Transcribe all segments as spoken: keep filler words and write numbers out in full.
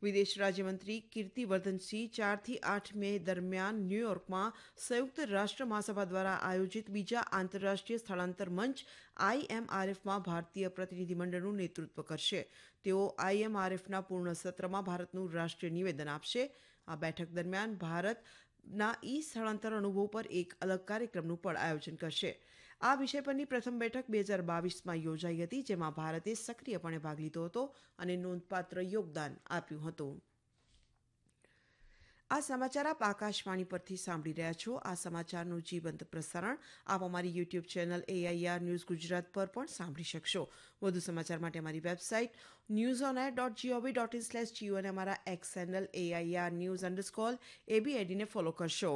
વિદેશ રાજ્યમંત્રી કીર્તિવર્ધનસિંહ ચારથી આઠ મે દરમિયાન ન્યૂયોર્કમાં સંયુક્ત રાષ્ટ્ર મહાસભા દ્વારા આયોજિત બીજા આંતરરાષ્ટ્રીય સ્થળાંતર મંચ આઈએમઆરએફમાં ભારતીય પ્રતિનિધિમંડળનું નેતૃત્વ કરશે. તેઓ આઈએમઆરએફના પૂર્ણ સત્રમાં ભારતનું રાષ્ટ્રીય નિવેદન આપશે. આ બેઠક દરમિયાન ભારતના ઈ સ્થળાંતર અનુભવ પર એક અલગ કાર્યક્રમનું પણ આયોજન કરશે. આ વિષય પરની પ્રથમ બેઠક બે હજાર બાવીસમાં યોજાઈ હતી, જેમાં ભારતે સક્રિયપણે ભાગ લીધો હતો અને નોંધપાત્ર યોગદાન આપ્યું હતું. આ સમાચાર આપ આકાશવાણી પરથી સાંભળી રહ્યા છો. આ સમાચારનું જીવંત પ્રસારણ આપ અમારી YouTube channel AIR news Gujarat પર પણ સાંભળી શકશો. વધુ સમાચાર માટે અમારી website news on air dot GOV dot in slash Jio અને અમારા x channel AIR news underscore એબીઆઈડીને follow કરશો.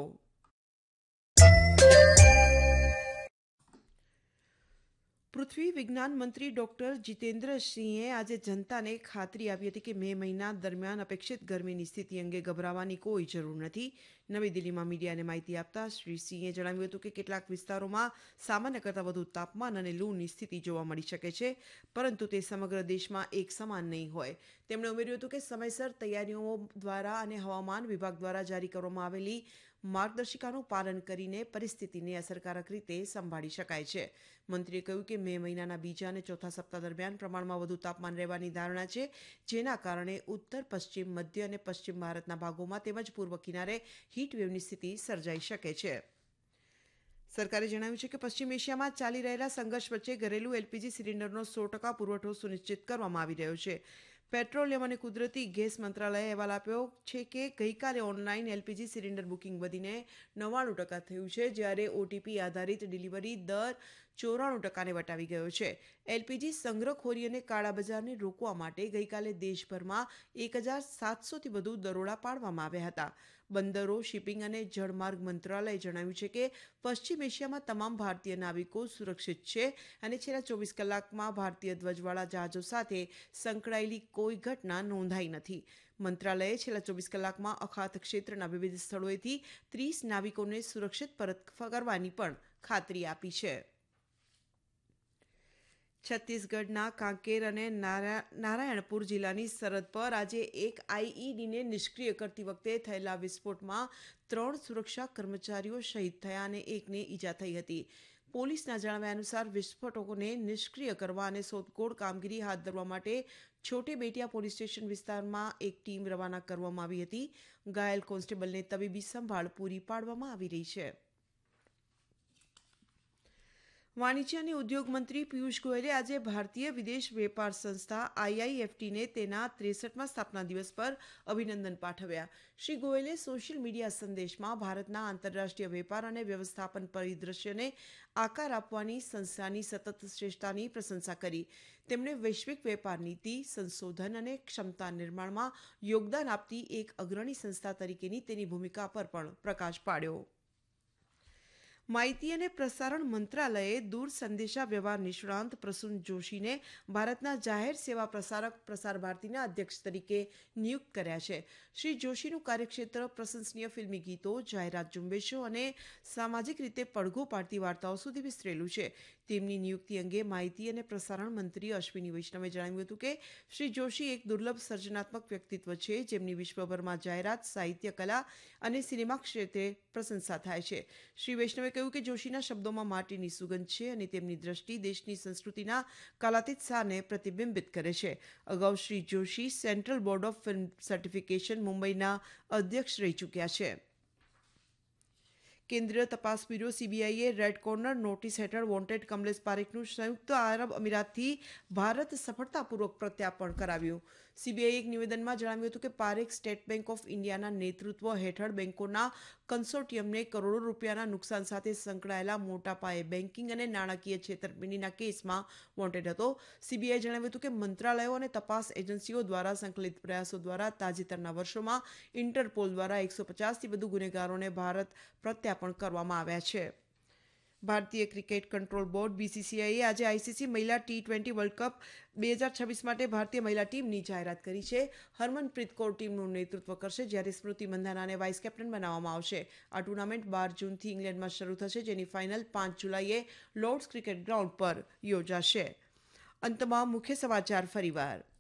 પૃથ્વી વિજ્ઞાન મંત્રી ડોક્ટર જીતેન્દ્ર સિંહે આજે જનતાને ખાતરી આપી હતી કે મે મહિના દરમિયાન અપેક્ષિત ગરમીની સ્થિતિ અંગે ગભરાવાની કોઈ જરૂર નથી. નવી દિલ્હીમાં મીડિયાને માહિતી આપતા શ્રી સિંહે જણાવ્યું હતું કે કેટલાક વિસ્તારોમાં સામાન્ય કરતાં વધુ તાપમાન અને લૂની સ્થિતિ જોવા મળી શકે છે, પરંતુ તે સમગ્ર દેશમાં એક સમાન નહીં હોય. તેમણે ઉમેર્યું હતું કે સમયસર તૈયારીઓ દ્વારા અને હવામાન વિભાગ દ્વારા જારી કરવામાં આવેલી માર્ગદર્શિકાનું પાલન કરીને પરિસ્થિતિને અસરકારક રીતે સંભાળી શકાય છે. મંત્રીએ કહ્યું કે મે મહિનાના બીજા અને ચોથા સપ્તાહ દરમિયાન પ્રમાણમાં વધુ તાપમાન રહેવાની ધારણા છે, જેના કારણે ઉત્તર પશ્ચિમ મધ્ય અને પશ્ચિમ ભારતના ભાગોમાં તેમજ પૂર્વ કિનારે હીટવેવની સ્થિતિ સર્જાઈ શકે છે. સરકારે જણાવ્યું છે કે પશ્ચિમ એશિયામાં ચાલી રહેલા સંઘર્ષ વચ્ચે ઘરેલું એલપીજી સિલિન્ડરનો સો ટકા પુરવઠો સુનિશ્ચિત કરવામાં આવી રહ્યો છે. પેટ્રોલિયમ અને કુદરતી ગેસ મંત્રાલયે અહેવાલ આપ્યો છે કે ગઈકાલે ઓનલાઈન એલપીજી સિલિન્ડર બુકિંગ વધીને નવ્વાણું ટકા થયું છે, જ્યારે ઓટીપી આધારિત ડિલિવરી દર ચોરાણું ટકાને વટાવી ગયો છે. એલપીજી સંગ્રહખોરી અને કાળાબજારને રોકવા માટે ગઈકાલે દેશભરમાં એક હજાર સાતસોથી વધુ દરોડા પાડવામાં આવ્યા હતા. બંદરો, શિપિંગ અને જળમાર્ગ મંત્રાલયે જણાવ્યું છે કે પશ્ચિમ એશિયામાં તમામ ભારતીય નાવિકો સુરક્ષિત છે અને છેલ્લા ચોવીસ કલાકમાં ભારતીય ધ્વજવાળા જહાજો સાથે સંકળાયેલી કોઈ ઘટના નોંધાઈ નથી. મંત્રાલયે છેલ્લા ચોવીસ કલાકમાં અખાત ક્ષેત્રના વિવિધ સ્થળોએથી ત્રીસ નાવિકોને સુરક્ષિત પરત કરવાની પણ ખાતરી આપી છે. છત્તીસગઢના કાંકેર અને નારાયણપુર જિલ્લાની સરહદ પર આજે એક આઈઈડીને નિષ્ક્રિય કરતી વખતે થયેલા વિસ્ફોટમાં ત્રણ સુરક્ષા કર્મચારીઓ શહીદ થયા અને એકને ઈજા થઈ હતી. પોલીસના જણાવ્યા અનુસાર વિસ્ફોટકોને નિષ્ક્રિય કરવા અને શોધખોળ કામગીરી હાથ ધરવા માટે છોટે બેટિયા પોલીસ સ્ટેશન વિસ્તારમાં એક ટીમ રવાના કરવામાં આવી હતી. ઘાયલ કોન્સ્ટેબલને તબીબી સંભાળ પૂરી પાડવામાં આવી રહી છે. વાણિજ્ય અને ઉદ્યોગ મંત્રી પિયુષ ગોયલે આજે ભારતીય વિદેશ વેપાર સંસ્થા આઈઆઈએફટીને તેના ત્રેસઠમા સ્થાપના દિવસ પર અભિનંદન પાઠવ્યા. શ્રી ગોયલે સોશિયલ મીડિયા સંદેશમાં ભારતના આંતરરાષ્ટ્રીય વેપાર અને વ્યવસ્થાપન પરિદૃશ્યને આકાર આપવાની સંસ્થાની સતત શ્રેષ્ઠતાની પ્રશંસા કરી. તેમણે વૈશ્વિક વેપાર નીતિ, સંશોધન અને ક્ષમતા નિર્માણમાં યોગદાન આપતી એક અગ્રણી સંસ્થા તરીકેની તેની ભૂમિકા પર પણ પ્રકાશ પાડ્યો. માહિતી અને પ્રસારણ મંત્રાલયે દૂર સંદેશા વ્યવહાર નિષ્ણાંત પ્રસૂન જોશીને ભારતના જાહેર સેવા પ્રસારક પ્રસાર ભારતીના અધ્યક્ષ તરીકે નિયુક્ત કર્યા છે. શ્રી જોશીનું કાર્યક્ષેત્ર પ્રશંસનીય ફિલ્મી ગીતો, જાહેરાત ઝુંબેશો અને સામાજિક રીતે પડઘો પાડતી વાર્તાઓ સુધી વિસ્તરેલું છે. તેમની નિયુક્તિ અંગે માહિતી અને પ્રસારણ મંત્રી અશ્વિની વૈષ્ણવે જણાવ્યું હતું કે શ્રી જોશી એક દુર્લભ સર્જનાત્મક વ્યક્તિત્વ છે, જેમની વિશ્વભરમાં જાહેરાત, સાહિત્ય, કલા અને સિનેમા ક્ષેત્રે પ્રશંસા થાય છે. શ્રી વૈષ્ણવે કહ્યું કે જોશીના શબ્દોમાં માટીની સુગંધ છે અને તેમની દ્રષ્ટિ દેશની સંસ્કૃતિના કલાતીતસારને પ્રતિબિંબિત કરે છે. અગાઉ Shri Joshi central board of film certification મુંબઈના અધ્યક્ષ રહી ચૂક્યા છે. કેન્દ્રીય તપાસ બ્યુરો સીબીઆઈએ રેડ કોર્નર નોટિસ હેઠળ વોન્ટેડ કમલેશ પારેખનું સંયુક્ત આરબ અમીરાતથી ભારત સફળતાપૂર્વક પ્રત્યાર્પણ કરાવ્યું. સીબીઆઈએ એક નિવેદનમાં જણાવ્યું હતું કે પારેખ સ્ટેટ બેંક ઓફ ઇન્ડિયાના નેતૃત્વ હેઠળ બેંકોના કન્સોર્ટિયમને કરોડો રૂપિયાના નુકસાન સાથે સંકળાયેલા મોટા પાયે બેન્કિંગ અને નાણાકીય છેતરપિંડીના કેસમાં વોન્ટેડ હતો. સીબીઆઈએ જણાવ્યું હતું કે મંત્રાલયો અને તપાસ એજન્સીઓ દ્વારા સંકલિત પ્રયાસો દ્વારા તાજેતરના વર્ષોમાં ઇન્ટરપોલ દ્વારા એકસો પચાસથી વધુ ગુનેગારોને ભારત પ્રત્યાર્પણ કરવામાં આવ્યા છે. ભારતીય ક્રિકેટ કંટ્રોલ બોર્ડ બીસીસીઆઈએ આજે આઈસીસી મહિલા ટી ટ્વેન્ટી વર્લ્ડ કપ બે હજાર છવ્વીસ માટે ભારતીય મહિલા ટીમની જાહેરાત કરી છે. હરમનપ્રીત કૌર ટીમનું નેતૃત્વ કરશે, જ્યારે સ્મૃતિ મંધાનાને વાઇસ કેપ્ટન બનાવવામાં આવશે. આ ટુર્નામેન્ટ બાર જૂનથી ઇંગ્લેન્ડમાં શરૂ થશે, જેની ફાઇનલ પાંચ જુલાઈએ લોર્ડ્સ ક્રિકેટ ગ્રાઉન્ડ પર યોજાશે. અંતમાં મુખ્ય સમાચાર ફરીવાર.